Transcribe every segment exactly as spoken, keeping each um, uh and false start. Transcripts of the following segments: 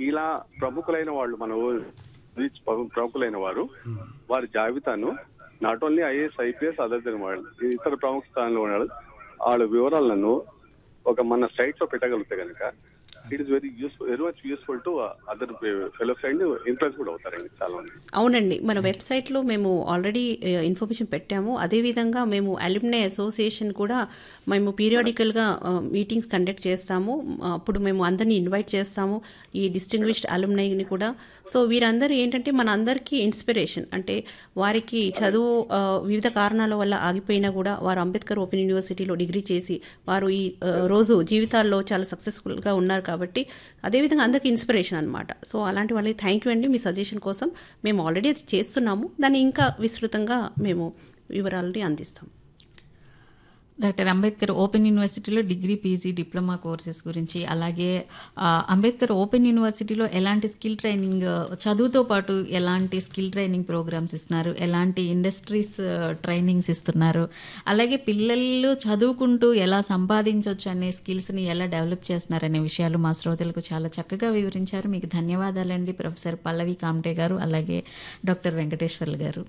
ఇలా ప్రముఖులైన వాళ్ళు మన రీచ్ ప్రముఖులైన వారు వారి జాబితాను not only IAS IPS other then వాళ్ళు ఇతర ప్రముఖ స్థానంలో ఉన్నాడు వాళ్ళ వివరాలను ఒక మన సైట్ లో పెట్టగలిగితే కనుక it is very useful very much useful to other fellows and influence కూడా అవుతారండి చాలా మంది. అవునండి, మన వెబ్సైట్లో మేము ఆల్రెడీ ఇన్ఫర్మేషన్ పెట్టాము. అదేవిధంగా మేము అల్యూమినై అసోసియేషన్ కూడా మేము పీరియాడికల్గా మీటింగ్స్ కండక్ట్ చేస్తాము. అప్పుడు మేము అందరినీ ఇన్వైట్ చేస్తాము, ఈ డిస్టింగ్విష్డ్ అల్యూమినైని కూడా. సో వీరందరూ ఏంటంటే మన అందరికీ ఇన్స్పిరేషన్. అంటే వారికి చదువు వివిధ కారణాల వల్ల ఆగిపోయినా కూడా వారు అంబేద్కర్ ఓపెన్ యూనివర్సిటీలో డిగ్రీ చేసి వారు ఈ రోజు జీవితాల్లో చాలా సక్సెస్ఫుల్గా ఉన్నారు కాబట్టి అదేవిధంగా అందరికీ ఇన్స్పిరేషన్ అనమాట. సో అలాంటి వాళ్ళకి థ్యాంక్ యూ అండి మీ సజెషన్ కోసం. మేము ఆల్రెడీ అది చేస్తున్నాము, దాన్ని ఇంకా విస్తృతంగా మేము వివరాలని అందిస్తాం. డాక్టర్ అంబేద్కర్ ఓపెన్ యూనివర్సిటీలో డిగ్రీ పీజీ డిప్లొమా కోర్సెస్ గురించి, అలాగే అంబేద్కర్ ఓపెన్ యూనివర్సిటీలో ఎలాంటి స్కిల్ ట్రైనింగ్, చదువుతో పాటు ఎలాంటి స్కిల్ ట్రైనింగ్ ప్రోగ్రామ్స్ ఇస్తున్నారు, ఎలాంటి ఇండస్ట్రీస్ ట్రైనింగ్స్ ఇస్తున్నారు, అలాగే పిల్లలు చదువుకుంటూ ఎలా సంపాదించవచ్చు అనే స్కిల్స్ని ఎలా డెవలప్ చేస్తున్నారనే విషయాలు మా శ్రోతలకు చాలా చక్కగా వివరించారు. మీకు ధన్యవాదాలండి ప్రొఫెసర్ పల్లవి కామ్టే గారు, అలాగే డాక్టర్ వెంకటేశ్వర్లు గారు.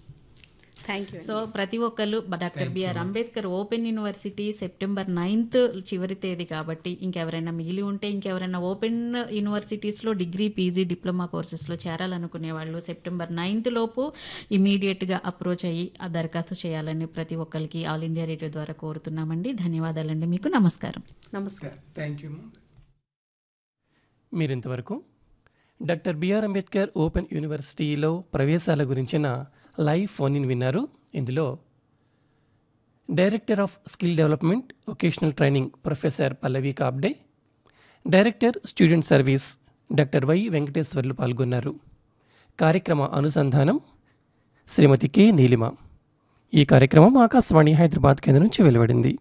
సో ప్రతి ఒక్కరు doctor BR Ambedkar open university September ninth చివరి తేదీ కాబట్టి ఇంకెవరైనా మిగిలి ఉంటే, ఇంకెవరైనా ఓపెన్ యూనివర్సిటీస్లో డిగ్రీ పీజీ డిప్లొమా కోర్సెస్లో చేరాలనుకునే వాళ్ళు సెప్టెంబర్ నైన్త్ లోపు ఇమీడియట్గా అప్రోచ్ అయ్యి ఆ దరఖాస్తు చేయాలని ప్రతి ఒక్కరికి ఆల్ ఇండియా రేడియో ద్వారా కోరుతున్నామండి. ధన్యవాదాలండి మీకు. నమస్కారం. నమస్కారం. Thank you. మీరింతవరకు డాక్టర్ బిఆర్ అంబేద్కర్ ఓపెన్ యూనివర్సిటీలో ప్రవేశాల గురించిన లైవ్ ఫోన్ ఇన్ విన్నారు. ఇందులో director of skill development vocational training professor Pallavi Kabde, director student service doctor why Venkateswarlu పాల్గొన్నారు. కార్యక్రమ అనుసంధానం శ్రీమతి కె నీలిమ. ఈ కార్యక్రమం ఆకాశవాణి హైదరాబాద్ కేంద్రం నుంచి వెలువడింది.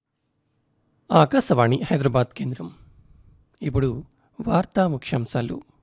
ఆకాశవాణి హైదరాబాద్ కేంద్రం. ఇప్పుడు వార్తా ముఖ్యాంశాలు.